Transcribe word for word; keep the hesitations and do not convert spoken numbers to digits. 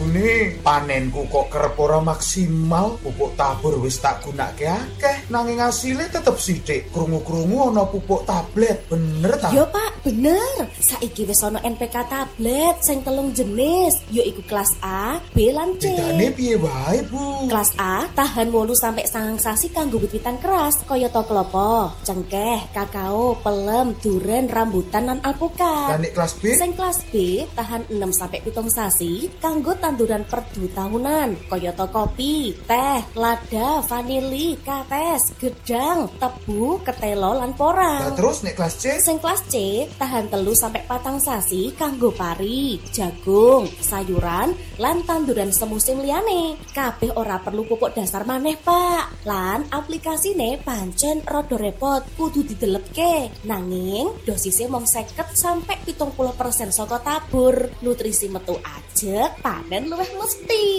Jane panenku kok kerep ora maksimal. Pupuk tabur wis tak gunakake akeh, nanging asile tetep sithik. Krungu-krungu ana pupuk tablet, bener ta? Yo Pak, bener. Saiki wis ana N P K tablet sing telung jenis, yaiku kelas A, B lan C. Bedane piye wae, Bu? Kelas A tahan wolu sampai sangang sasi kanggo wit-witan keras, kayata klopo, cengkeh, kakao, pelem, duren, rambutan lan alpukat. Lan nek kelas B? Sing kelas B tahan enam sampai pitung sasi kanggo tanduran perdu tahunan, kayata kopi, teh, lada, vanili, kates, gedang, tebu, ketelo lan porang. Lah terus nek kelas C? Sing kelas C tahan telu sampai patang sasi kanggo pari, jagung, sayuran lan tanduran semusim liyane. Kabeh ora perlu pupuk dasar maneh, Pak. Lan aplikasine pancen rada repot, kudu didelepke. Nanging dosisnya mung seket sampai pitung puluh persen saka tabur. Nutrisi metu ajeg, panen luwih mesti.